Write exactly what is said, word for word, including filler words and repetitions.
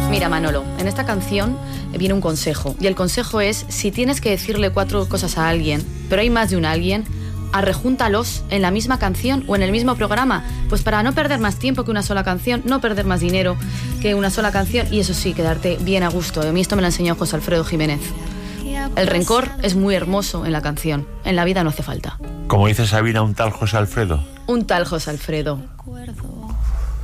Mira, Manolo, en esta canción viene un consejo. Y el consejo es, si tienes que decirle cuatro cosas a alguien, pero hay más de un alguien, arrejúntalos en la misma canción o en el mismo programa, pues para no perder más tiempo que una sola canción, no perder más dinero que una sola canción, y eso sí, quedarte bien a gusto. A mí esto me lo enseñó José Alfredo Jiménez. El rencor es muy hermoso en la canción, en la vida no hace falta. Como dice Sabina, un tal José Alfredo. Un tal José Alfredo.